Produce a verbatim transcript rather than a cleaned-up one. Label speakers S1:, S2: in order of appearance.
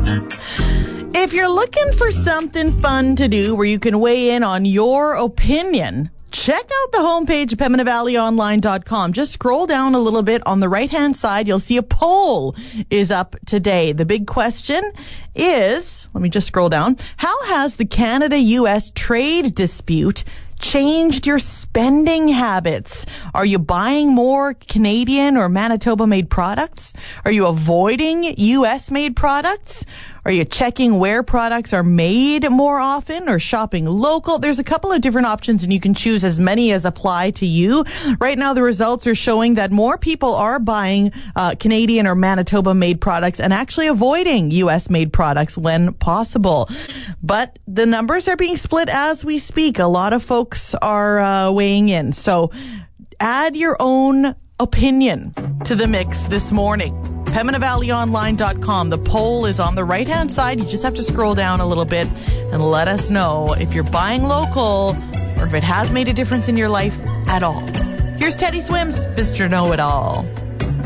S1: If you're looking for something fun to do where you can weigh in on your opinion, check out the homepage of Pembina Valley Online dot com. Just scroll down a little bit. On the right-hand side, you'll see a poll is up today. The big question is, let me just scroll down, how has the Canada U S trade dispute changed your spending habits? Are you buying more Canadian or Manitoba-made products? Are you avoiding U S-made products? Are you checking where products are made more often or shopping local? There's a couple of different options and you can choose as many as apply to you. Right now, the results are showing that more people are buying uh, Canadian or Manitoba-made products and actually avoiding U S-made products when possible. But the numbers are being split as we speak. A lot of folks are uh, weighing in. So add your own opinion to the mix this morning. Pembina Valley Online dot com. The poll is on the right-hand side. You just have to scroll down a little bit and let us know if you're buying local or if it has made a difference in your life at all. Here's Teddy Swims, Mister Know-It-All.